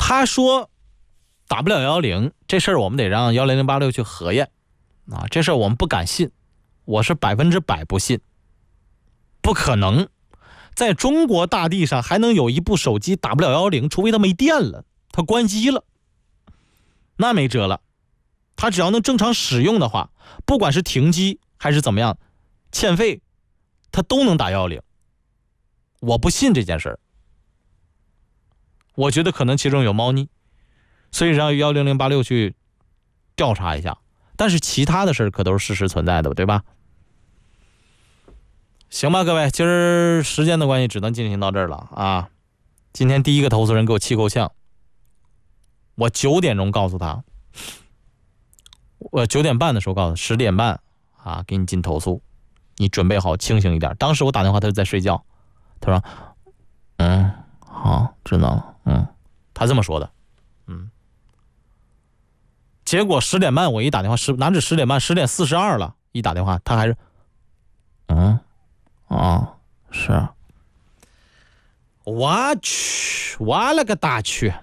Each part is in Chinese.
他说打不了110，这事儿我们得让10086去核验啊，这事儿我们不敢信，我是100%不信，不可能，在中国大地上还能有一部手机打不了110，除非它没电了，它关机了，那没辙了。它只要能正常使用的话，不管是停机还是怎么样，欠费，它都能打110。我不信这件事儿，我觉得可能其中有猫腻，所以让10086去调查一下。但是其他的事儿可都是事实存在的，对吧？行吧，各位，今儿时间的关系只能进行到这儿了啊。今天第一个投诉人给我气够呛，我9点钟告诉他，我9点半的时候告诉他，10点半啊给你进投诉，你准备好清醒一点。当时我打电话他就在睡觉，他说好，知道了，他这么说的，结果10点半我一打电话，哪止10点半，10点42了，一打电话他还是是，我去，我勒个大去！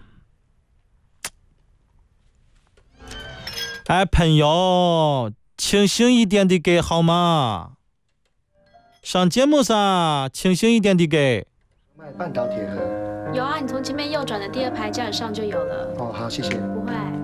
哎，朋友，清醒一点的给好吗？上节目上清醒一点的给。 卖半岛铁盒。 有啊，你从前面右转的第2排架子上就有了。 哦，好，谢谢。 不会。